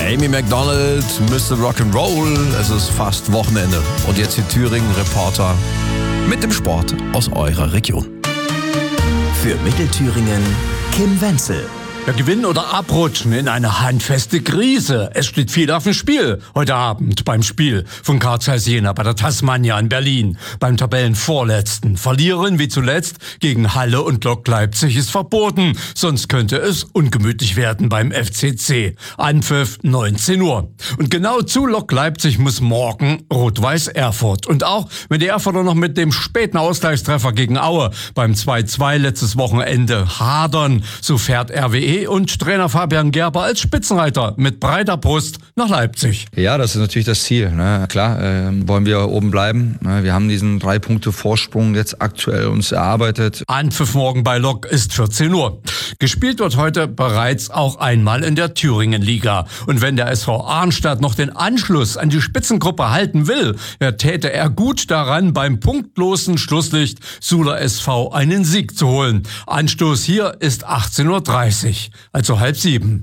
Amy Macdonald, Mr. Rock'n'Roll, es ist fast Wochenende. Und jetzt die Thüringen-Reporter mit dem Sport aus eurer Region. Für Mittelthüringen Kim Wenzel. Ja, gewinnen oder abrutschen in eine handfeste Krise. Es steht viel auf dem Spiel. Heute Abend beim Spiel von Carl Zeiss Jena bei der Tasmania in Berlin. Beim Tabellenvorletzten. Verlieren wie zuletzt gegen Halle und Lok Leipzig ist verboten. Sonst könnte es ungemütlich werden beim FCC. Anpfiff 19 Uhr. Und genau zu Lok Leipzig muss morgen Rot-Weiß Erfurt. Und auch wenn die Erfurter noch mit dem späten Ausgleichstreffer gegen Aue beim 2-2 letztes Wochenende hadern, so fährt RWE und Trainer Fabian Gerber als Spitzenreiter mit breiter Brust nach Leipzig. Ja, das ist natürlich das Ziel. Ne? Klar, wollen wir oben bleiben. Wir haben diesen 3 Punkte Vorsprung jetzt aktuell uns erarbeitet. Anpfiff morgen bei Lok ist 14 Uhr. Gespielt wird heute bereits auch einmal in der Thüringen-Liga. Und wenn der SV Arnstadt noch den Anschluss an die Spitzengruppe halten will, täte er gut daran, beim punktlosen Schlusslicht Suler SV einen Sieg zu holen. Anstoß hier ist 18:30 Uhr. Also 6:30.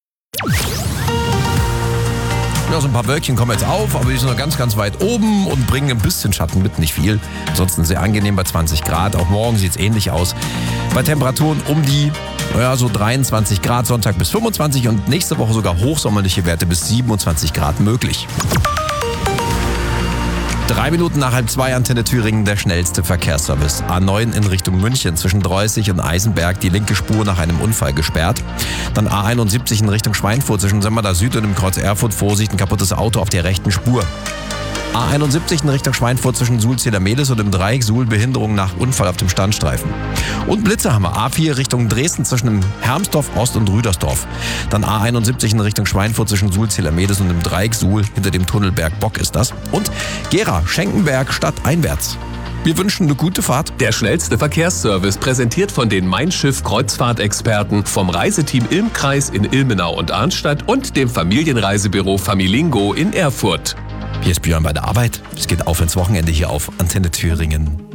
Ja, so ein paar Wölkchen kommen jetzt auf, aber die sind noch ganz, ganz weit oben und bringen ein bisschen Schatten mit, nicht viel. Ansonsten sehr angenehm bei 20 Grad. Auch morgen sieht es ähnlich aus. Bei Temperaturen um die, so 23 Grad, Sonntag bis 25 und nächste Woche sogar hochsommerliche Werte bis 27 Grad möglich. 3 Minuten nach 1:30 Antenne Thüringen, der schnellste Verkehrsservice. A9 in Richtung München zwischen Dreußig und Eisenberg, die linke Spur nach einem Unfall gesperrt. Dann A71 in Richtung Schweinfurt zwischen Sömmerda Süd und dem Kreuz Erfurt, Vorsicht, ein kaputtes Auto auf der rechten Spur. A71 in Richtung Schweinfurt zwischen Suhl-Zedermedes und dem Dreieck Suhl, Behinderung nach Unfall auf dem Standstreifen. Und Blitze haben wir. A4 Richtung Dresden zwischen dem Hermsdorf Ost und Rüdersdorf. Dann A71 in Richtung Schweinfurt zwischen Suhl-Zedermedes und dem Dreieck Suhl, hinter dem Tunnelberg Bock ist das. Und Gera, Schenkenberg, stadteinwärts. Wir wünschen eine gute Fahrt. Der schnellste Verkehrsservice präsentiert von den Mein Schiff Kreuzfahrtexperten vom Reiseteam Ilmkreis in Ilmenau und Arnstadt und dem Familienreisebüro Familingo in Erfurt. Hier ist Björn bei der Arbeit. Es geht auf ins Wochenende hier auf Antenne Thüringen.